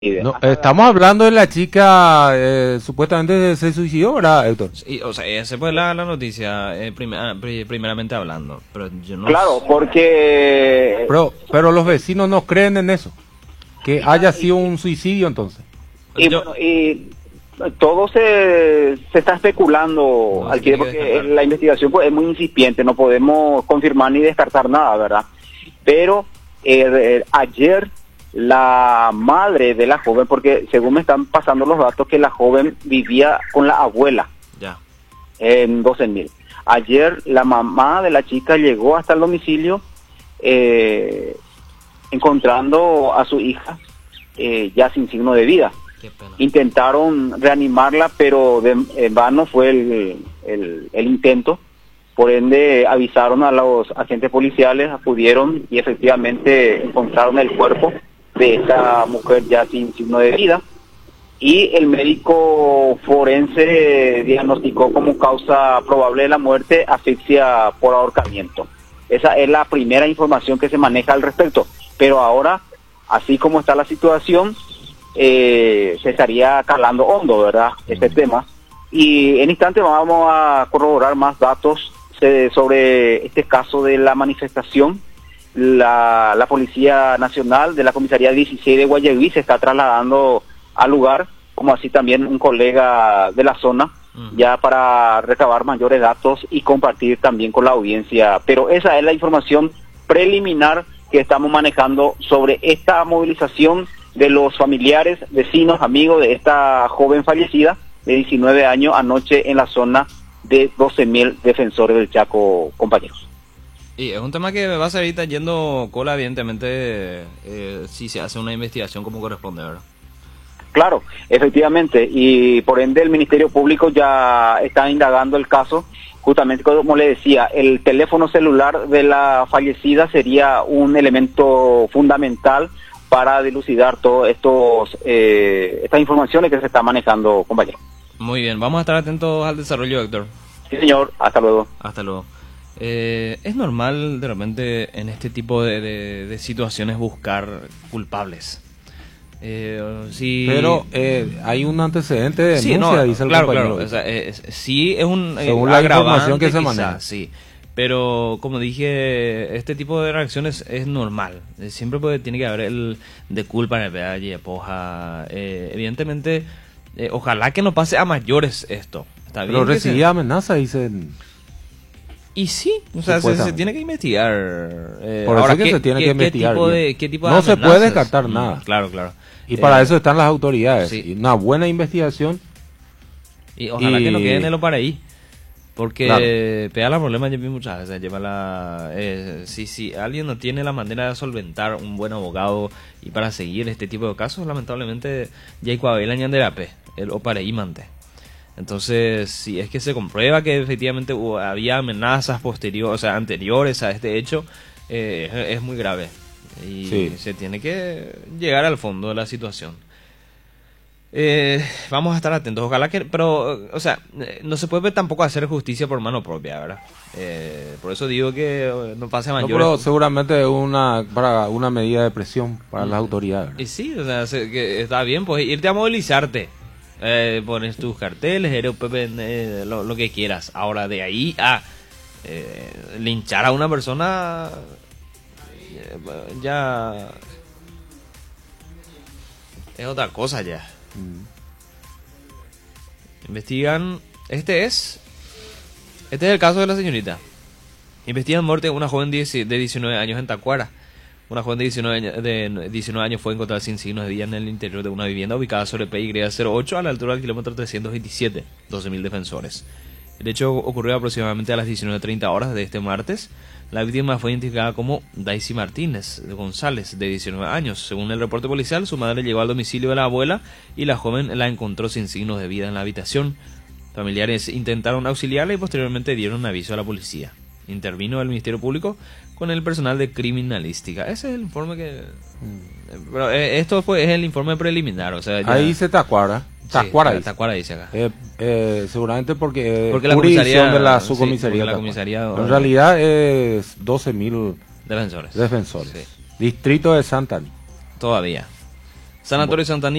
No, estamos hablando de la chica supuestamente se suicidó, ¿verdad, Héctor? Sí, o sea, esa fue la noticia, primeramente hablando, pero yo no Claro, sé. porque Pero los vecinos no creen en eso, que haya sido un suicidio entonces. y todo se está especulando, No, al se tiene que porque descartar. la investigación pues, es muy incipiente, no podemos confirmar ni descartar nada, ¿verdad? Pero ayer la madre de la joven, porque según me están pasando los datos, que la joven vivía con la abuela Ya. en 12.000. Ayer la mamá de la chica llegó hasta el domicilio encontrando a su hija ya sin signo de vida. Qué pena. Intentaron reanimarla, pero en vano fue el intento. Por ende, avisaron a los agentes policiales, acudieron y efectivamente encontraron el cuerpo de esta mujer ya sin signo de vida. Y el médico forense diagnosticó como causa probable de la muerte asfixia por ahorcamiento. Esa es la primera información que se maneja al respecto. Pero ahora, así como está la situación, se estaría calando hondo, ¿verdad? Este tema. Y en instante vamos a corroborar más datos sobre este caso de la manifestación. La Policía Nacional de la Comisaría 16 de Guayaquil se está trasladando al lugar, como así también un colega de la zona, ya para recabar mayores datos y compartir también con la audiencia. Pero esa es la información preliminar que estamos manejando sobre esta movilización de los familiares, vecinos, amigos de esta joven fallecida de 19 años anoche en la zona de 12.000 Defensores del Chaco, compañeros. Y es un tema que va a seguir yendo cola, evidentemente, si se hace una investigación como corresponde, ¿verdad? Claro, efectivamente, y por ende el Ministerio Público ya está indagando el caso. Justamente como le decía, el teléfono celular de la fallecida sería un elemento fundamental para dilucidar todas estas informaciones que se están manejando, compañero. Muy bien, vamos a estar atentos al desarrollo, Héctor. Sí, señor, hasta luego. Hasta luego. Es normal de repente en este tipo de situaciones buscar culpables. Sí, Pero hay un antecedente de sí, denuncia, no, dice el claro, compañero. claro. O sea, sí es un Según la información que se quizás, maneja. sí. Pero como dije, este tipo de reacciones es normal. Siempre tiene que haber el de culpa en el pedalle, poja. Evidentemente, ojalá que no pase a mayores esto. Está bien. Pero que recibía amenazas, dicen. Y sí, o sea, se Supuestamente. tiene que investigar. Por eso es que se tiene que investigar bien. ¿Qué tipo de No se amenazas? puede descartar nada. Claro, claro. Y para eso están las autoridades. sí. Y una buena investigación. Y ojalá que no quede en el para ahí. Porque Claro. pega la problema, yo vi muchas veces. Si alguien no tiene la manera de solventar un buen abogado y para seguir este tipo de casos, lamentablemente, ya hay cuabela ñanderape, el opareí mante. Entonces, si es que se comprueba que efectivamente había amenazas posteriores, o sea, anteriores a este hecho, es muy grave. Y Sí. se tiene que llegar al fondo de la situación. Vamos a estar atentos, ojalá que, pero, o sea, no se puede tampoco hacer justicia por mano propia, ¿verdad? Por eso digo que no pase a No, mayores. pero seguramente para una medida de presión para las autoridades. Y sí, o sea, que está bien, pues irte a movilizarte. Pones tus carteles, lo que quieras. Ahora, de ahí a linchar a una persona, ya es otra cosa ya. Investigan. Este es el caso de la señorita. Investigan muerte de una joven de 19 años en Tacuara. Una joven de 19 años fue encontrada sin signos de vida en el interior de una vivienda ubicada sobre PY08 a la altura del kilómetro 327, 12.000 Defensores. El hecho ocurrió aproximadamente a las 19:30 horas de este martes. La víctima fue identificada como Daisy Martínez González, de 19 años. Según el reporte policial, su madre llegó al domicilio de la abuela y la joven la encontró sin signos de vida en la habitación. Familiares intentaron auxiliarla y posteriormente dieron aviso a la policía. Intervino el Ministerio Público con el personal de criminalística. Ese es el informe que... Pero esto es el informe preliminar, o sea... Ahí dice Tacuara. Tacuara dice. Tacuara dice acá. Seguramente porque la jurisdicción de la sí, subcomisaría. porque la comisaría... En realidad es 12.000 Defensores. defensores. Sí. Distrito de Santa Ana. Todavía. San Antonio y Santa